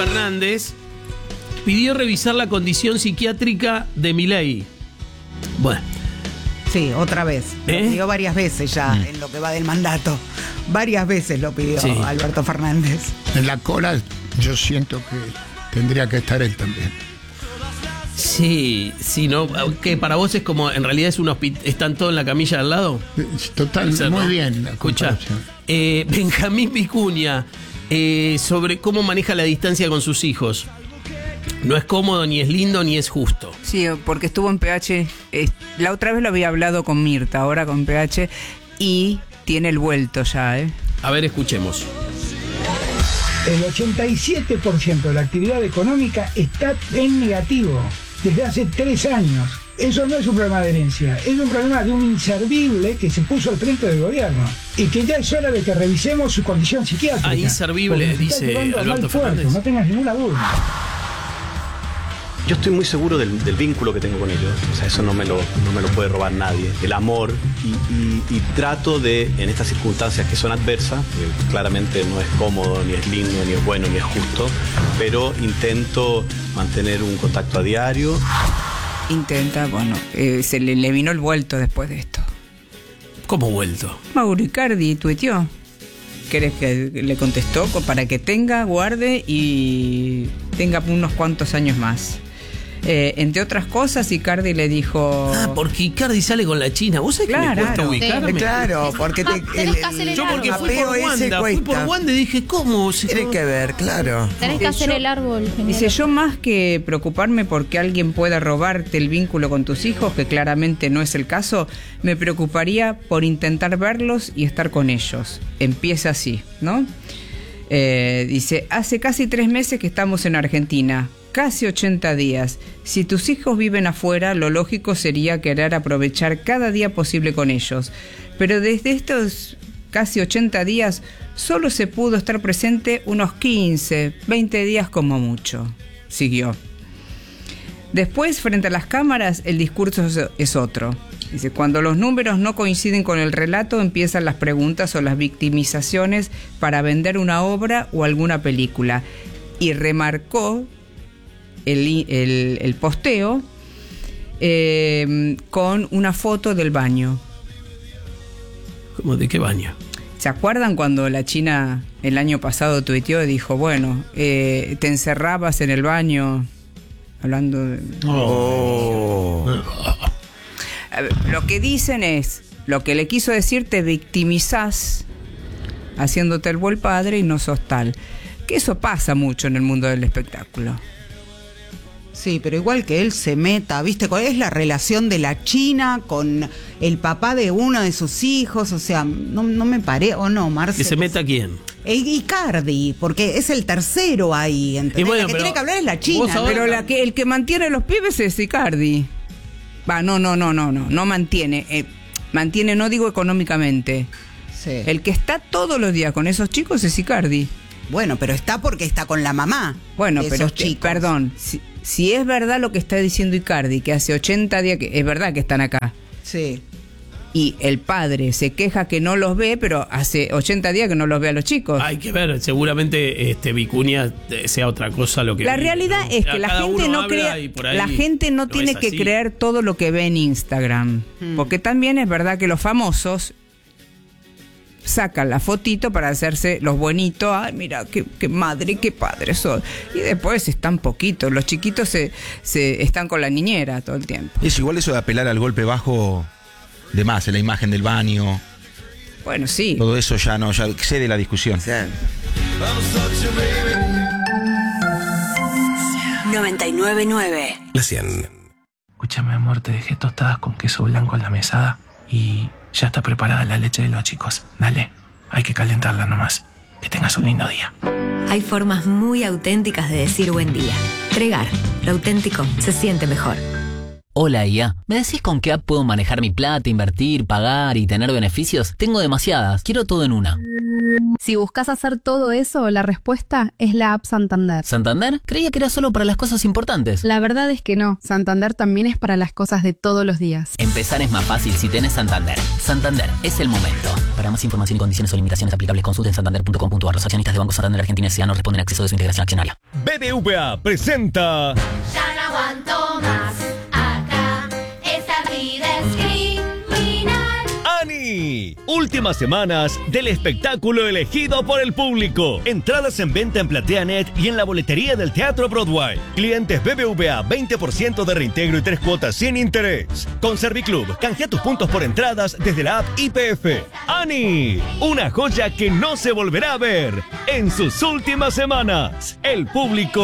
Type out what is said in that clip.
Fernández pidió revisar la condición psiquiátrica de Milei. Bueno. Sí, otra vez. Lo pidió varias veces ya en lo que va del mandato. Varias veces lo pidió Alberto Fernández. En la cola yo siento que tendría que estar él también. Sí, no, que para vos es como, en realidad es un hospital, están todos en la camilla al lado. Total, muy bien. Escucha, Benjamín Vicuña, sobre cómo maneja la distancia con sus hijos. No es cómodo, ni es lindo, ni es justo. Sí, porque estuvo en PH, la otra vez lo había hablado con Mirta, ahora con PH, y tiene el vuelto ya, A ver, escuchemos. El 87% de la actividad económica está en negativo desde hace 3 años. Eso no es un problema de herencia, es un problema de un inservible que se puso al frente del gobierno y que ya es hora de que revisemos su condición psiquiátrica. Inservible, dice Alberto Fernández. No tengas ninguna duda. Yo estoy muy seguro del vínculo que tengo con ellos. O sea, eso no me lo puede robar nadie. El amor. Y trato de, en estas circunstancias que son adversas, que claramente no es cómodo, ni es lindo, ni es bueno, ni es justo, pero intento mantener un contacto a diario. Intenta, se le vino el vuelto después de esto. ¿Cómo vuelto? Mauro Icardi tuiteó. ¿Querés que le contestó? Para que guarde y tenga unos cuantos años más. Entre otras cosas, Icardi le dijo... porque Icardi sale con la China. ¿Vos sabés que me cuesta ubicarme? Sí. Claro, porque yo porque fui por Wanda y dije, ¿cómo? Tiene que ver, claro. Tenés que hacer el árbol. Dice, yo más que preocuparme porque alguien pueda robarte el vínculo con tus hijos, que claramente no es el caso, me preocuparía por intentar verlos y estar con ellos. Empieza así, ¿no? Dice, hace casi 3 meses que estamos en Argentina. Casi 80 días. Si tus hijos viven afuera, lo lógico sería querer aprovechar cada día posible con ellos. Pero desde estos casi 80 días, solo se pudo estar presente unos 15, 20 días como mucho. Siguió. Después, frente a las cámaras, el discurso es otro. Dice, cuando los números no coinciden con el relato, empiezan las preguntas o las victimizaciones para vender una obra o alguna película. Y remarcó el posteo con una foto del baño. ¿Cómo de qué baño? ¿Se acuerdan cuando la China el año pasado tuiteó y dijo, te encerrabas en el baño? Hablando de... Lo que dicen es, lo que le quiso decir, te victimizás haciéndote el buen padre y no sos tal. Que eso pasa mucho en el mundo del espectáculo. Sí, pero igual que él se meta, ¿viste? ¿Cuál es la relación de la China con el papá de uno de sus hijos? O sea, no me parece, ¿o no, Marce? ¿Que se meta quién? Icardi, porque es el tercero ahí, ¿entendés? Bueno, la que tiene que hablar es la China. Pero el que mantiene a los pibes es Icardi. No mantiene. Mantiene, no digo económicamente. Sí. El que está todos los días con esos chicos es Icardi. Bueno, pero está porque está con la mamá. Bueno, pero perdón, si es verdad lo que está diciendo Icardi, que hace 80 días, que es verdad que están acá. Sí. Y el padre se queja que no los ve, pero hace 80 días que no los ve a los chicos. Hay que ver, seguramente Vicuña sea otra cosa lo que... La realidad es que la gente no cree, la gente no tiene que creer todo lo que ve en Instagram. Porque también es verdad que los famosos sacan la fotito para hacerse los buenitos. Ay, mira, qué madre, qué padre soy. Y después están poquitos. Los chiquitos se están con la niñera todo el tiempo. Es igual eso de apelar al golpe bajo de más, en la imagen del baño. Bueno, sí. Todo eso ya excede la discusión. Sí. 99.9. La 100. Escúchame, amor, te dejé tostadas con queso blanco en la mesada y ya está preparada la leche de los chicos. Dale, hay que calentarla nomás. Que tengas un lindo día. Hay formas muy auténticas de decir buen día. Pregar, lo auténtico se siente mejor. Hola, IA. ¿Me decís con qué app puedo manejar mi plata, invertir, pagar y tener beneficios? Tengo demasiadas. Quiero todo en una. Si buscas hacer todo eso, la respuesta es la app Santander. ¿Santander? Creía que era solo para las cosas importantes. La verdad es que no. Santander también es para las cosas de todos los días. Empezar es más fácil si tenés Santander. Santander es el momento. Para más información y condiciones o limitaciones aplicables, consulten santander.com.ar. Los accionistas de Banco Santander Argentina S.A. no responden a acceso de su integración accionaria. BBVA presenta... Ya no aguanto más, acá esta vida es criminal. ¡Ani! Últimas semanas del espectáculo elegido por el público. Entradas en venta en PlateaNet y en la boletería del Teatro Broadway. Clientes BBVA, 20% de reintegro y 3 cuotas sin interés. Con Serviclub, canjea tus puntos por entradas desde la app IPF. ¡Ani! Una joya que no se volverá a ver en sus últimas semanas. El público